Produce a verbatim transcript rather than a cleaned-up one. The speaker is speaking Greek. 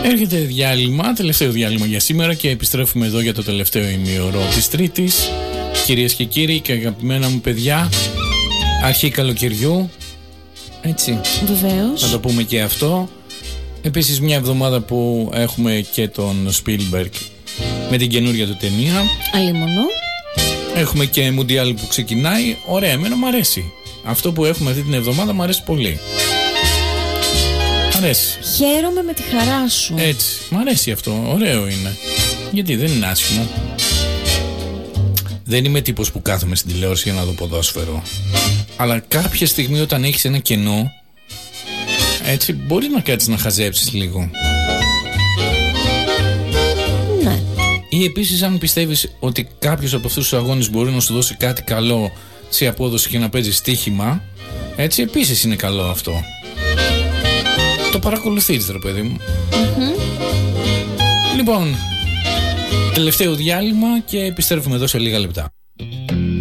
Έρχεται διάλειμμα, τελευταίο διάλειμμα για σήμερα και επιστρέφουμε εδώ για το τελευταίο ημίωρο της Τρίτης. Κυρίες και κύριοι και αγαπημένα μου παιδιά, αρχή καλοκαιριού, έτσι. Βεβαίως. Να το πούμε και αυτό. Επίσης μια εβδομάδα που έχουμε και τον Spielberg με την καινούργια του ταινία. Αλίμονο. Έχουμε και Μουντιάλ που ξεκινάει. Ωραία, εμένα μου αρέσει. Αυτό που έχουμε αυτή την εβδομάδα μου αρέσει πολύ. Μ' αρέσει. Χαίρομαι με τη χαρά σου. Έτσι, μ' αρέσει αυτό, ωραίο είναι. Γιατί δεν είναι άσχημο. Δεν είμαι τύπος που κάθομαι στην τηλεόραση για να δω ποδόσφαιρο. Αλλά κάποια στιγμή όταν έχεις ένα κενό, έτσι μπορεί να κάτσεις να χαζέψεις λίγο. Ναι. Ή επίσης αν πιστεύεις ότι κάποιος από αυτούς τους αγώνες μπορεί να σου δώσει κάτι καλό σε απόδοση και να παίζει στοίχημα, έτσι επίσης είναι καλό αυτό. Το παρακολουθείς ρε παιδί μου. Mm-hmm. Λοιπόν, τελευταίο διάλειμμα και επιστρέφουμε εδώ σε λίγα λεπτά.